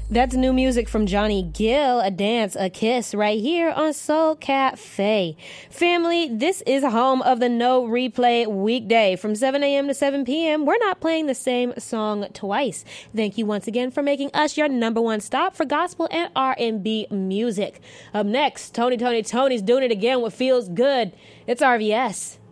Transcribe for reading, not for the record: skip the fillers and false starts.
That's new music from Johnny Gill, A Dance, A Kiss, right here on Soul Cafe. Family, this is home of the No Replay weekday from 7 a.m. to 7 p.m. We're not playing the same song twice. Thank you once again for making us your number one stop for gospel and R&B music. Up next, Tony's doing it again with Feels Good. It's RVS.